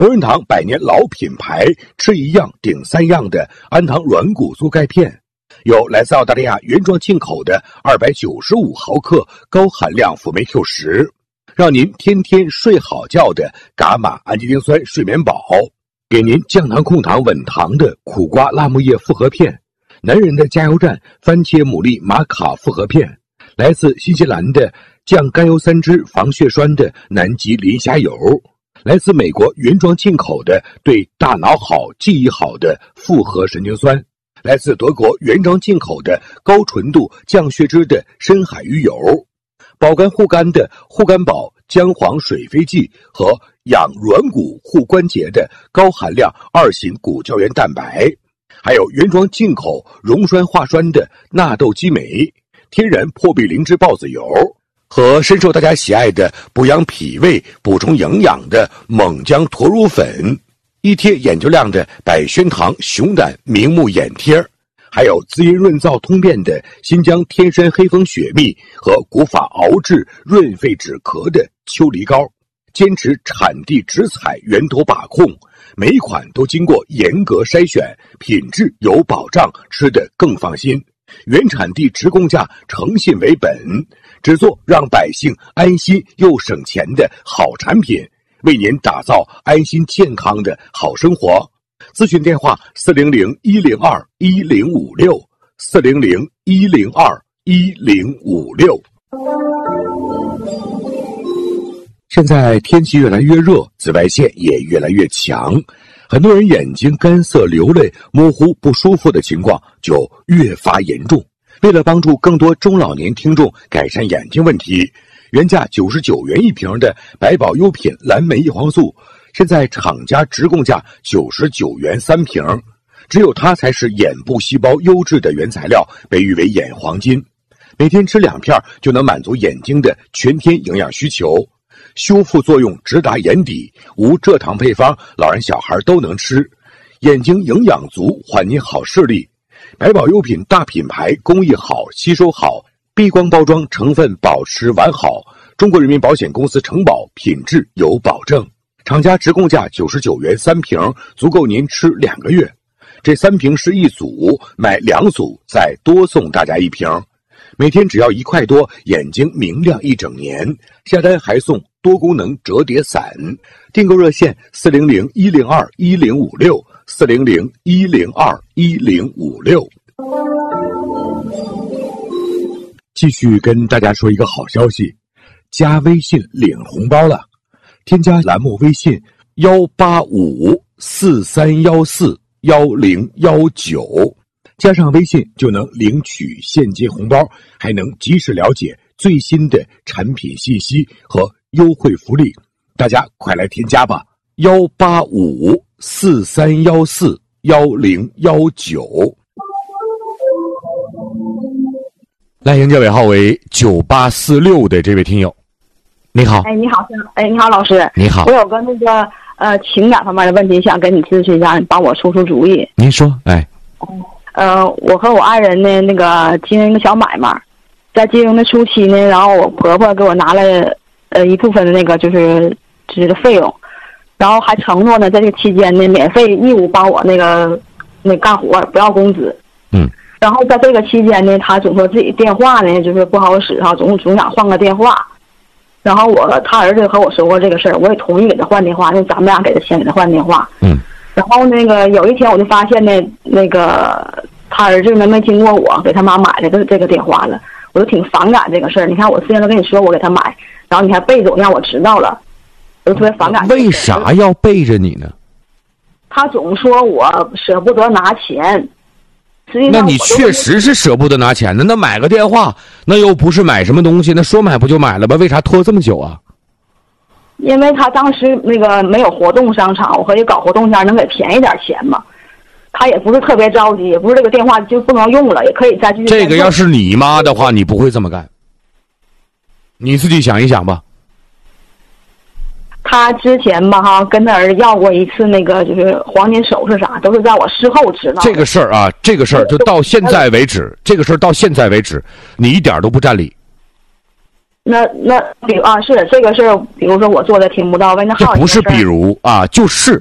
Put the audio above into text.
同仁堂100年老品牌，吃一样顶3样的安堂软骨素钙片，有来自澳大利亚原装进口的295毫克高含量辅酶 Q10，让您天天睡好觉的伽马氨基丁酸睡眠宝，给您降糖控糖稳糖的苦瓜辣木叶复合片，男人的加油站番茄牡蛎玛卡复合片，来自新西兰的降甘油三酯防血栓的南极磷虾油，来自美国原装进口的对大脑好记忆好的复合神经酸，来自德国原装进口的高纯度降血脂的深海鱼油，保肝护肝的护肝宝姜黄水飞剂和养软骨护关节的高含量2型骨胶原蛋白，还有原装进口溶栓化栓的纳豆激酶，天然破壁灵芝孢子油，和深受大家喜爱的补养脾胃补充营养的猛姜驼乳粉，一贴眼球亮的百宣堂熊胆明目眼贴，还有滋阴润燥通便的新疆天山黑蜂雪蜜和古法熬制润肺止咳的秋梨膏，坚持产地直采源头把控，每一款都经过严格筛选，品质有保障，吃得更放心。原产地直供价，诚信为本，只做让百姓安心又省钱的好产品，为您打造安心健康的好生活。咨询电话400-102-1056 400-102-1056。现在天气越来越热，紫外线也越来越强，很多人眼睛干涩流泪模糊不舒服的情况就越发严重。为了帮助更多中老年听众改善眼睛问题，原价99元一瓶的百宝优品蓝莓异黄素，现在厂家直供价99元3瓶，只有它才是眼部细胞优质的原材料，被誉为眼黄金。每天吃2片就能满足眼睛的全天营养需求，修复作用直达眼底，无蔗糖配方，老人小孩都能吃，眼睛营养足，还您好视力。百宝优品大品牌，工艺好，吸收好，避光包装，成分保持完好，中国人民保险公司承保，品质有保证。厂家直供价99元3瓶，足够您吃2个月。这3瓶是一组，买2组再多送大家1瓶，每天只要1块多，眼睛明亮1整年。下单还送多功能折叠伞，订购热线400-102-1056 400-102-1056。继续跟大家说一个好消息，加微信领红包了，添加栏目微信18543141019，加上微信就能领取现金红包，还能及时了解最新的产品信息和优惠福利，大家快来添加吧，18543141019。来迎接尾号为9846的这位听友，你好。 你好，你好，老师。 你好。 我有个情感方面的问题想跟你咨询一下，你帮我出出主意。 您说。 我和我爱人呢，经营一个小买卖，在经营的初期呢，然后我婆婆给我拿了一部分的就是费用，然后还承诺呢，在这个期间呢，免费义务帮我干活，不要工资。然后在这个期间呢，他总说自己电话呢就是不好使哈，总想换个电话。然后他儿子和我说过这个事儿，我也同意给他换电话，咱们俩给他钱给他换电话。然后有一天我就发现呢，他儿子没经过我给他妈买的这个电话了，我就挺反感这个事儿。你看我之前都跟你说我给他买，然后你还背着我让我知道了，我就特别反感。 为啥要背着你呢？ 他总说我舍不得拿钱。 那你确实是舍不得拿钱的，那买个电话那又不是买什么东西，那说买不就买了吧？为啥拖这么久啊？ 因为他当时没有活动商场，我可以搞活动箱能给便宜点钱嘛。他也不是特别着急，也不是这个电话就不能用了，也可以再继续。 这个要是你妈的话，你不会这么干。你自己想一想吧。 他之前吧跟他儿子要过一次就是黄金首饰啥，都是在我事后知道。 这个事儿啊，这个事儿就到现在为止，这个事儿到现在为止，你一点都不占理。 那比如是这个是，比如说我做的挺不到位，那还有这不是比如啊，就是